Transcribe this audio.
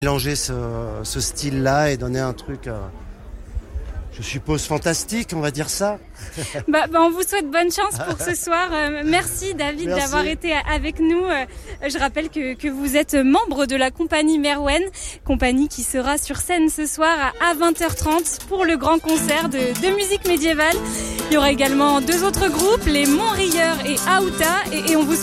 mélanger ce style-là et donner un truc, je suppose, fantastique, on va dire ça. On vous souhaite bonne chance pour ce soir. Merci David d'avoir été avec nous. Je rappelle que vous êtes membre de la compagnie Merouane, compagnie qui sera sur scène ce soir à 20h30 pour le grand concert de musique médiévale. Il y aura également 2 autres groupes, les Montrieurs et Aouta, et on vous souhaite